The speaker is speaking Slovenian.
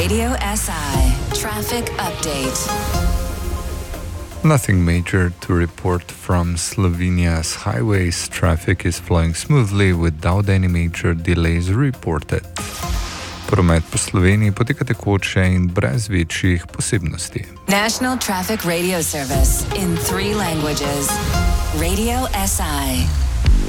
Radio SI Traffic Update. Nothing major to report from Slovenia's highways. Traffic is flowing smoothly without any major delays reported. Promet po Sloveniji poteka tekoče in brez večjih posebnosti. National Traffic Radio Service in 3 languages. Radio SI.